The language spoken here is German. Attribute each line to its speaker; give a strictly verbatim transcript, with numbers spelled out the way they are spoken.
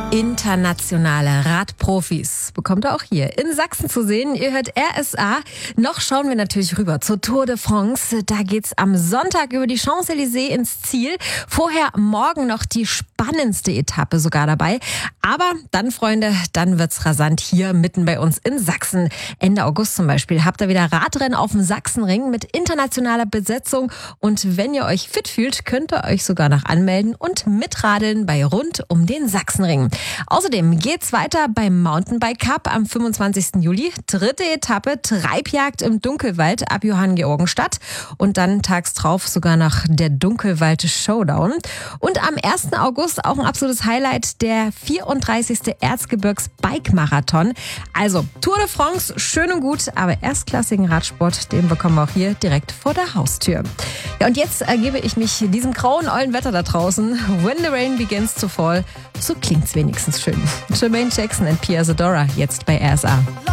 Speaker 1: Internationale Radprofis bekommt ihr auch hier in Sachsen zu sehen. Ihr hört R S A. Noch schauen wir natürlich rüber zur Tour de France. Da geht's am Sonntag über die Champs-Élysées ins Ziel. Vorher morgen noch die spannendste Etappe sogar dabei. Aber dann, Freunde, dann wird's rasant hier mitten bei uns in Sachsen. Ende August zum Beispiel habt ihr wieder Radrennen auf dem Sachsenring mit internationaler Besetzung. Und wenn ihr euch fit fühlt, könnt ihr euch sogar noch anmelden und mitradeln bei Rund um den Sachsenring. Außerdem geht's weiter beim Mountainbike Cup am fünfundzwanzigsten Juli. Dritte Etappe, Treibjagd im Dunkelwald ab Johanngeorgenstadt. Und dann tags drauf sogar noch der Dunkelwald Showdown. Und am ersten August auch ein absolutes Highlight, der vierunddreißigste Erzgebirgs Bike Marathon. Also Tour de France, schön und gut, aber erstklassigen Radsport, den bekommen wir auch hier direkt vor der Haustür. Ja, und jetzt ergebe ich mich diesem grauen, ollen Wetter da draußen. When the rain begins to fall. So klingt's wenigstens schön. Jermaine Jackson und Pia Zadora jetzt bei R S A.